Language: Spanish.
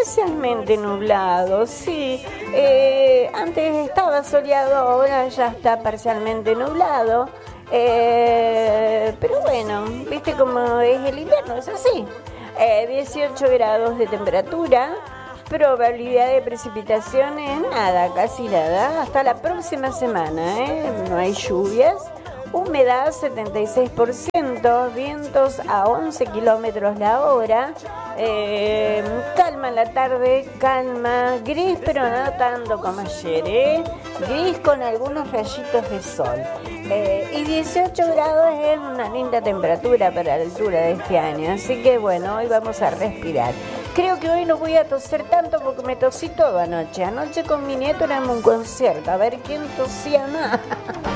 parcialmente nublado, sí. Antes estaba soleado, ahora ya está parcialmente nublado. Pero bueno, viste cómo es el invierno, es así. 18 grados de temperatura, probabilidad de precipitaciones, nada, casi nada. Hasta la próxima semana, no hay lluvias. Humedad 76%, vientos a 11 kilómetros la hora, calma en la tarde, calma, gris pero no tanto como ayer, gris con algunos rayitos de sol. Y 18 grados es una linda temperatura para la altura de este año, así que bueno, hoy vamos a respirar. Creo que hoy no voy a toser tanto porque me tosí todo anoche. Anoche con mi nieto éramos un concierto, a ver quién tosía más.